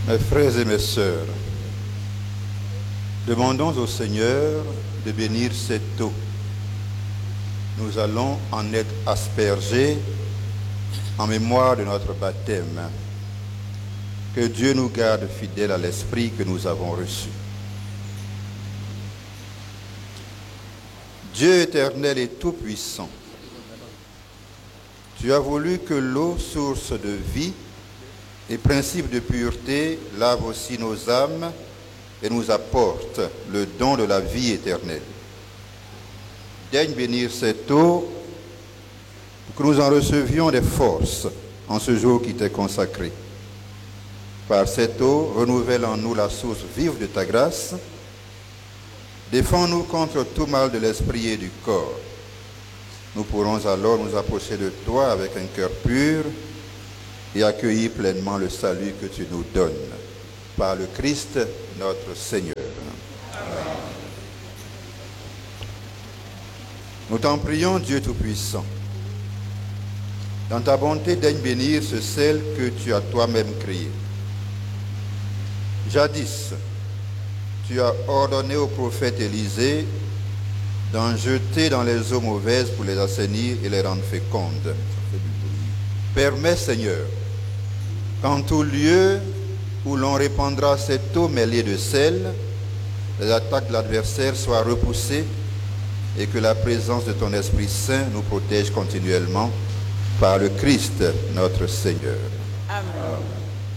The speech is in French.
Mes frères et mes sœurs, demandons au Seigneur de bénir cette eau. Nous allons en être aspergés en mémoire de notre baptême. Que Dieu nous garde fidèles à l'esprit que nous avons reçu. Dieu éternel et tout-puissant, tu as voulu que l'eau, source de vie et principe de pureté, lave aussi nos âmes et nous apporte le don de la vie éternelle. Daigne bénir cette eau pour que nous en recevions des forces en ce jour qui t'est consacré. Par cette eau, renouvelle en nous la source vive de ta grâce. Défends-nous contre tout mal de l'esprit et du corps. Nous pourrons alors nous approcher de toi avec un cœur pur et accueillir pleinement le salut que tu nous donnes. Par le Christ, notre Seigneur. Amen. Nous t'en prions, Dieu Tout-Puissant. Dans ta bonté, daigne bénir ce sel que tu as toi-même créé. Jadis, tu as ordonné au prophète Élisée d'en jeter dans les eaux mauvaises pour les assainir et les rendre fécondes. Permets, Seigneur, qu'en tout lieu où l'on répandra cette eau mêlée de sel, les attaques de l'adversaire soient repoussées et que la présence de ton Esprit Saint nous protège continuellement par le Christ, notre Seigneur. Amen.